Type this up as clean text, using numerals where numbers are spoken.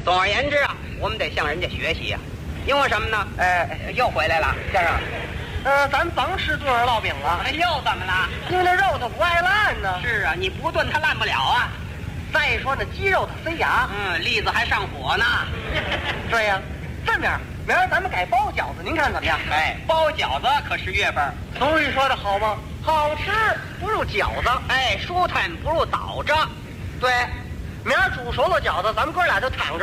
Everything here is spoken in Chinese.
总而言之啊，我们得向人家学习呀、因为什么呢？又回来了，先生。 咱甭吃炖肉烙饼了， 又怎么了？ 因为那肉它不爱烂呢。 是啊，你不炖它烂不了啊。 再说那鸡肉它塞牙。 栗子还上火呢。 对呀、这么样，明儿咱们改包饺子，您看怎么样？ 包饺子可是月份儿。 俗语说的好吗？好吃不入饺子， 舒坦不入枣子。 对，明儿煮熟了饺子，咱们哥俩就躺着。